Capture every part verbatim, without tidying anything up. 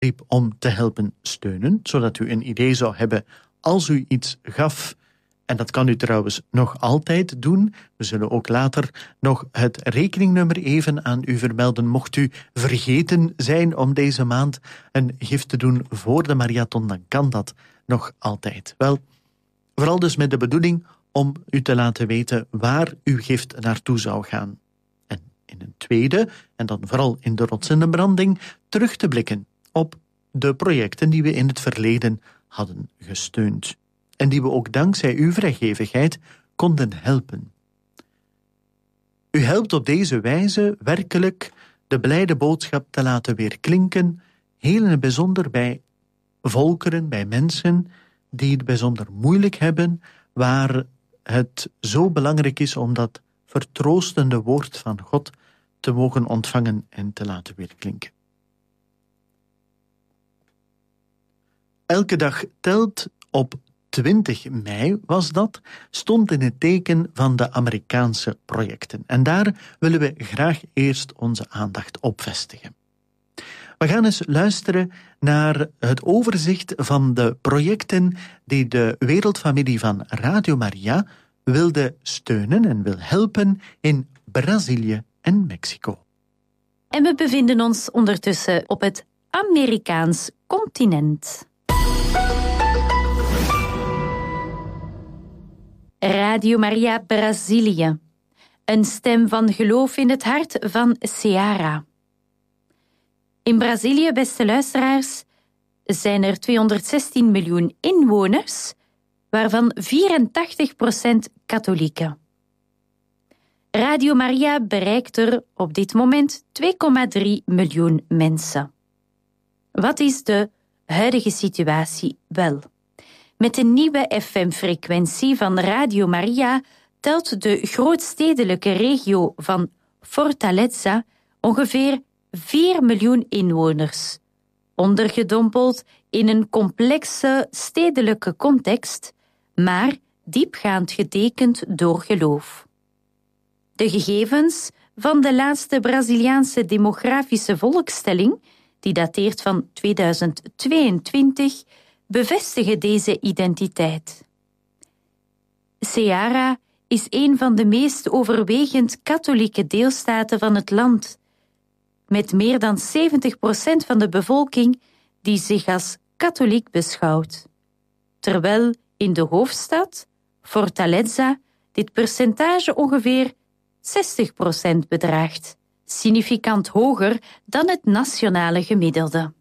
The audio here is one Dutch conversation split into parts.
riep om te helpen steunen, zodat u een idee zou hebben als u iets gaf. En dat kan u trouwens nog altijd doen. We zullen ook later nog het rekeningnummer even aan u vermelden. Mocht u vergeten zijn om deze maand een gift te doen voor de marathon, dan kan dat nog altijd. Wel, vooral dus met de bedoeling om u te laten weten waar uw gift naartoe zou gaan. En in een tweede, en dan vooral in de rots en de branding, terug te blikken op de projecten die we in het verleden hadden gesteund. En die we ook dankzij uw vrijgevigheid konden helpen. U helpt op deze wijze werkelijk de blijde boodschap te laten weerklinken, heel in het bijzonder bij volkeren, bij mensen die het bijzonder moeilijk hebben, waar het zo belangrijk is om dat vertroostende woord van God te mogen ontvangen en te laten weerklinken. Elke dag telt. Op twintig mei was dat, stond in het teken van de Amerikaanse projecten. En daar willen we graag eerst onze aandacht op vestigen. We gaan eens luisteren naar het overzicht van de projecten die de wereldfamilie van Radio Maria wilde steunen en wil helpen in Brazilië en Mexico. En we bevinden ons ondertussen op het Amerikaans continent. Radio Maria Brazilië. Een stem van geloof in het hart van Ceará. In Brazilië, beste luisteraars, zijn er tweehonderdzestien miljoen inwoners, waarvan vierentachtig procent katholieken. Radio Maria bereikt er op dit moment twee komma drie miljoen mensen. Wat is de huidige situatie? Wel, met de nieuwe F M-frequentie van Radio Maria telt de grootstedelijke regio van Fortaleza ongeveer vier miljoen inwoners, ondergedompeld in een complexe stedelijke context, maar diepgaand getekend door geloof. De gegevens van de laatste Braziliaanse demografische volkstelling, die dateert van tweeduizend tweeëntwintig, bevestigen deze identiteit. Ceará is een van de meest overwegend katholieke deelstaten van het land, met meer dan zeventig procent van de bevolking die zich als katholiek beschouwt, terwijl in de hoofdstad, Fortaleza, dit percentage ongeveer zestig procent bedraagt, significant hoger dan het nationale gemiddelde.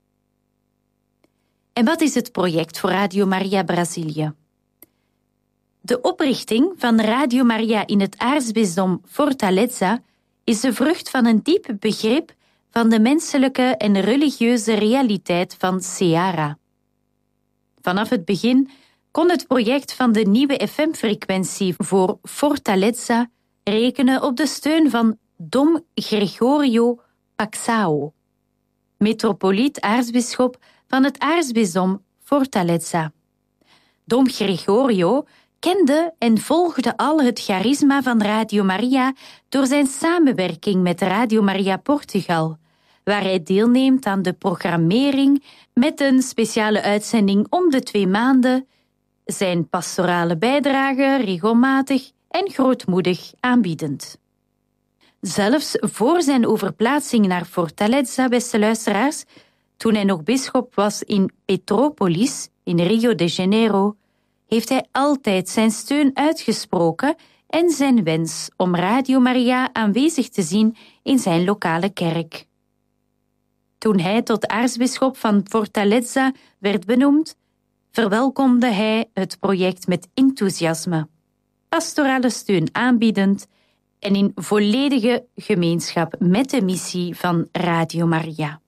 En wat is het project voor Radio Maria Brazilië? De oprichting van Radio Maria in het aartsbisdom Fortaleza is de vrucht van een diep begrip van de menselijke en religieuze realiteit van Ceará. Vanaf het begin kon het project van de nieuwe F M-frequentie voor Fortaleza rekenen op de steun van Dom Gregorio Paxao, metropoliet-aartsbisschop van het aartsbisdom Fortaleza. Dom Gregorio kende en volgde al het charisma van Radio Maria door zijn samenwerking met Radio Maria Portugal, waar hij deelneemt aan de programmering met een speciale uitzending om de twee maanden, zijn pastorale bijdrage regelmatig en grootmoedig aanbiedend. Zelfs voor zijn overplaatsing naar Fortaleza, beste luisteraars, toen hij nog bisschop was in Petrópolis, in Rio de Janeiro, heeft hij altijd zijn steun uitgesproken en zijn wens om Radio Maria aanwezig te zien in zijn lokale kerk. Toen hij tot aartsbisschop van Fortaleza werd benoemd, verwelkomde hij het project met enthousiasme, pastorale steun aanbiedend en in volledige gemeenschap met de missie van Radio Maria.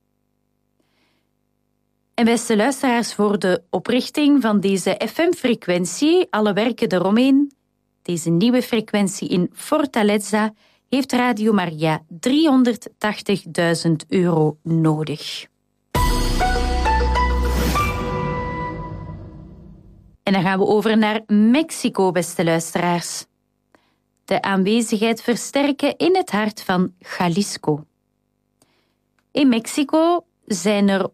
En beste luisteraars, voor de oprichting van deze F M-frequentie, alle werken eromheen, deze nieuwe frequentie in Fortaleza, heeft Radio Maria driehonderdtachtigduizend euro nodig. En dan gaan we over naar Mexico, beste luisteraars. De aanwezigheid versterken in het hart van Jalisco. In Mexico zijn er